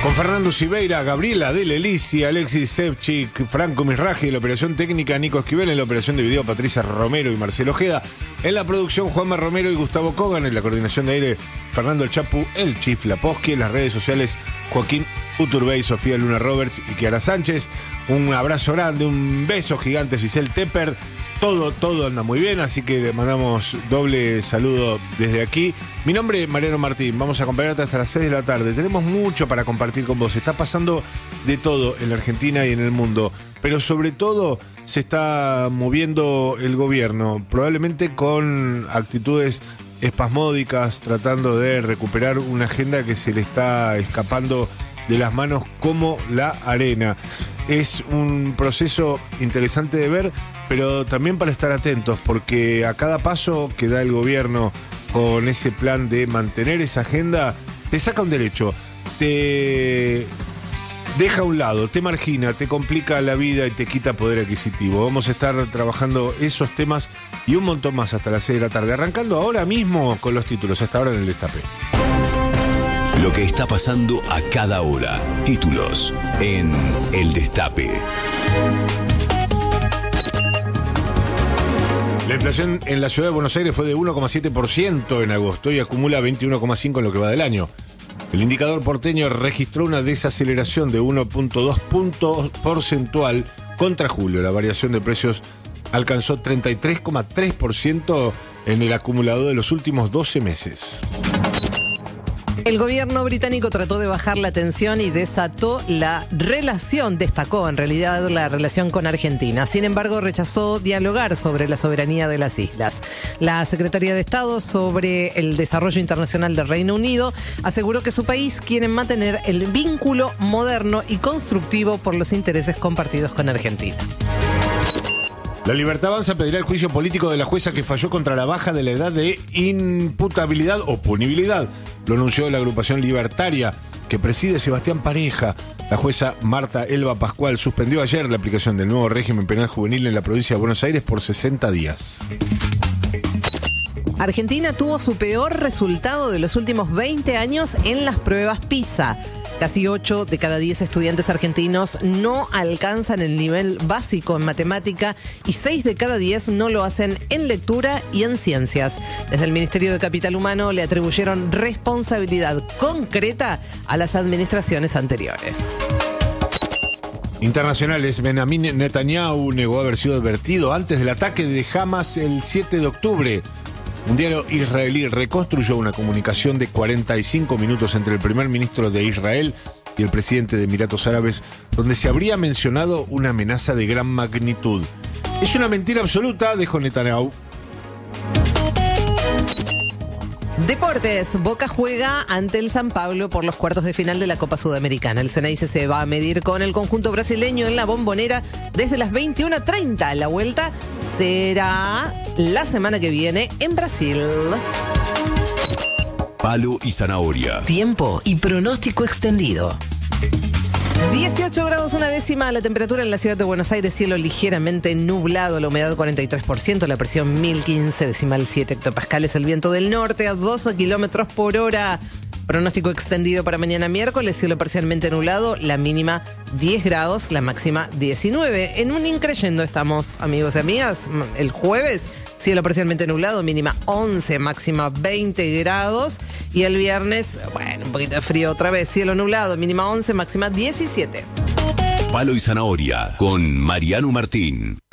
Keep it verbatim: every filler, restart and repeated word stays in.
Con Fernando Siveira, Gabriela de Lelici, Alexis Sevchik, Franco Misraji, en la operación técnica, Nico Esquivel, en la operación de video, Patricia Romero y Marcelo Ojeda, en la producción, Juanma Romero y Gustavo Kogan, en la coordinación de aire, Fernando El Chapu, El Chif Laposky, en las redes sociales, Joaquín Uturbey, Sofía Luna Roberts y Kiara Sánchez. Un abrazo grande, un beso gigante, Giselle Tepper. Todo, todo anda muy bien, así que le mandamos doble saludo desde aquí. Mi nombre es Mariano Martín, vamos a acompañarte hasta las seis de la tarde. Tenemos mucho para compartir con vos. Está pasando de todo en la Argentina y en el mundo, pero sobre todo se está moviendo el gobierno, probablemente con actitudes espasmódicas, tratando de recuperar una agenda que se le está escapando de las manos como la arena. Es un proceso interesante de ver, pero también para estar atentos, porque a cada paso que da el gobierno con ese plan de mantener esa agenda, te saca un derecho, te deja a un lado, te margina, te complica la vida y te quita poder adquisitivo. Vamos a estar trabajando esos temas y un montón más hasta las seis de la tarde, arrancando ahora mismo con los títulos, hasta ahora en el Destape. Lo que está pasando a cada hora. Títulos en El Destape. La inflación en la ciudad de Buenos Aires fue de uno coma siete por ciento en agosto y acumula veintiuno coma cinco por ciento en lo que va del año. El indicador porteño registró una desaceleración de uno coma dos puntos porcentual contra julio. La variación de precios alcanzó treinta y tres coma tres por ciento en el acumulado de los últimos doce meses. El gobierno británico trató de bajar la tensión y desató la relación, destacó en realidad la relación con Argentina. Sin embargo, rechazó dialogar sobre la soberanía de las islas. La Secretaría de Estado sobre el Desarrollo Internacional del Reino Unido aseguró que su país quiere mantener el vínculo moderno y constructivo por los intereses compartidos con Argentina. La Libertad Avanza pedirá el juicio político de la jueza que falló contra la baja de la edad de imputabilidad o punibilidad. Lo anunció la agrupación libertaria que preside Sebastián Pareja. La jueza Marta Elba Pascual suspendió ayer la aplicación del nuevo régimen penal juvenil en la provincia de Buenos Aires por sesenta días. Argentina tuvo su peor resultado de los últimos veinte años en las pruebas PISA. Casi ocho de cada diez estudiantes argentinos no alcanzan el nivel básico en matemática y seis de cada diez no lo hacen en lectura y en ciencias. Desde el Ministerio de Capital Humano le atribuyeron responsabilidad concreta a las administraciones anteriores. Internacionales, Benjamin Netanyahu negó haber sido advertido antes del ataque de Hamas el siete de octubre. Un diario israelí reconstruyó una comunicación de cuarenta y cinco minutos entre el primer ministro de Israel y el presidente de Emiratos Árabes, donde se habría mencionado una amenaza de gran magnitud. Es una mentira absoluta, dijo Netanyahu. Deportes, Boca juega ante el San Pablo por los cuartos de final de la Copa Sudamericana. El Ceneice se va a medir con el conjunto brasileño en la Bombonera desde las veintiuna treinta. La vuelta será la semana que viene en Brasil. Palo y zanahoria. Tiempo y pronóstico extendido. dieciocho grados una décima la temperatura en la ciudad de Buenos Aires, cielo ligeramente nublado, la humedad cuarenta y tres por ciento, la presión mil quince decimal siete hectopascales, el viento del norte a doce kilómetros por hora. Pronóstico extendido para mañana miércoles, cielo parcialmente nublado, la mínima diez grados, la máxima diecinueve. En un increyendo estamos, amigos y amigas. El jueves, cielo parcialmente nublado, mínima once, máxima veinte grados. Y el viernes, bueno, un poquito de frío otra vez, cielo nublado, mínima once, máxima diecisiete. Palo y zanahoria con Mariano Martín.